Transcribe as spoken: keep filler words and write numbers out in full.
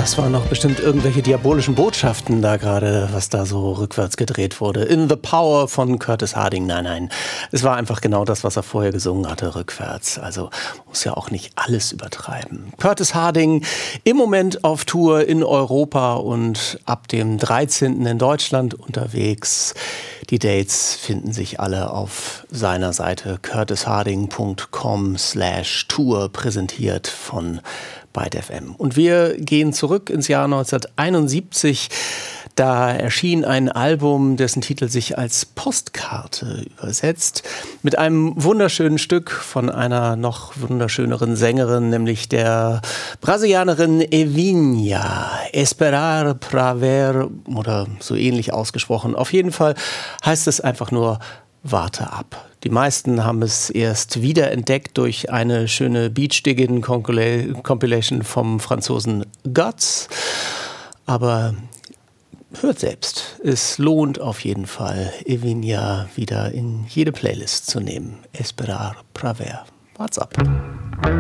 Das waren noch bestimmt irgendwelche diabolischen Botschaften da gerade, was da so rückwärts gedreht wurde. In the Power von Curtis Harding. Nein, nein, es war einfach genau das, was er vorher gesungen hatte, rückwärts. Also muss ja auch nicht alles übertreiben. Curtis Harding im Moment auf Tour in Europa und ab dem dreizehnten in Deutschland unterwegs. Die Dates finden sich alle auf seiner Seite curtis harding punkt com slash tour, präsentiert von Byte F M. Und wir gehen zurück ins Jahr neunzehnhunderteinundsiebzig. Da erschien ein Album, dessen Titel sich als Postkarte übersetzt, mit einem wunderschönen Stück von einer noch wunderschöneren Sängerin, nämlich der Brasilianerin Evinha. Esperar pra ver, oder so ähnlich ausgesprochen. Auf jeden Fall heißt es einfach nur Warte ab. Die meisten haben es erst wiederentdeckt durch eine schöne Beach-Diggin-Compilation vom Franzosen Guts. Aber hört selbst, es lohnt auf jeden Fall, Evinha wieder in jede Playlist zu nehmen. Esperar pra ver. What's up?